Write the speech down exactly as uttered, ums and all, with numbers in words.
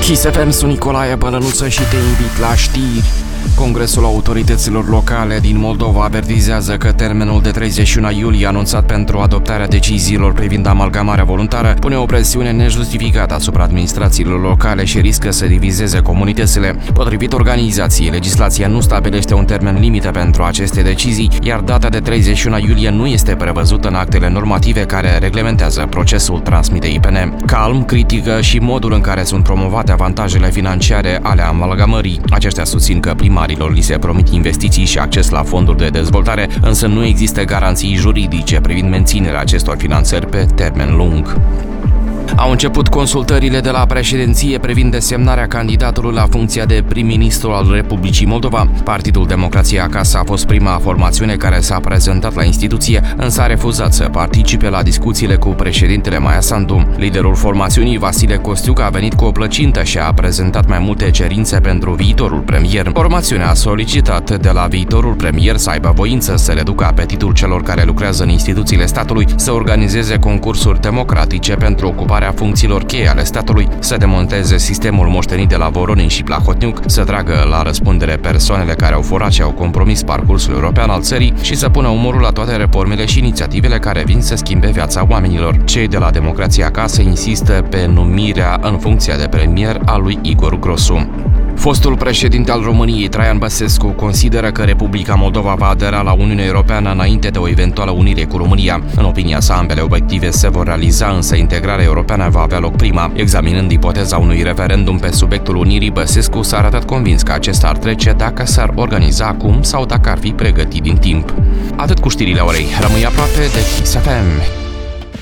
Kiss F M, sunt Nicolae Bălănuță și te invit la știri. Congresul Autorităților Locale din Moldova avertizează că termenul de treizeci și unu iulie anunțat pentru adoptarea deciziilor privind amalgamarea voluntară pune o presiune nejustificată asupra administrațiilor locale și riscă să divizeze comunitățile. Potrivit organizației, legislația nu stabilește un termen limită pentru aceste decizii, iar data de treizeci și unu iulie nu este prevăzută în actele normative care reglementează procesul, transmite I P N. Calm critică și modul în care sunt promovate avantajele financiare ale amalgamării. Aceștia susțin că primarilor li se promit investiții și acces la fonduri de dezvoltare, însă nu există garanții juridice privind menținerea acestor finanțări pe termen lung. Au început consultările de la președinție privind desemnarea candidatului la funcția de prim-ministru al Republicii Moldova. Partidul Democrația Acasă a fost prima formațiune care s-a prezentat la instituție, însă a refuzat să participe la discuțiile cu președintele Maia Sandu. Liderul formațiunii, Vasile Costiuc, a venit cu o plăcintă și a prezentat mai multe cerințe pentru viitorul premier. Formațiunea a solicitat de la viitorul premier să aibă voință să reducă apetitul celor care lucrează în instituțiile statului, să organizeze concursuri democratice pentru ocuparea funcțiilor cheie ale statului, să demonteze sistemul moștenit de la Voronin și Plahotniuc, să tragă la răspundere persoanele care au furat și au compromis parcursul european al țării și să pună umărul la toate reformele și inițiativele care vin să schimbe viața oamenilor. Cei de la Democrația Acasă insistă pe numirea în funcția de premier a lui Igor Grosu. Fostul președinte al României, Traian Băsescu, consideră că Republica Moldova va adera la Uniunea Europeană înainte de o eventuală unire cu România. În opinia sa, ambele obiective se vor realiza, însă integrarea europeană va avea loc prima. Examinând ipoteza unui referendum pe subiectul unirii, Băsescu s-a arătat convins că acesta ar trece dacă s-ar organiza acum sau dacă ar fi pregătit din timp. Atât cu știrile orei. Rămâi aproape de Kiss F M.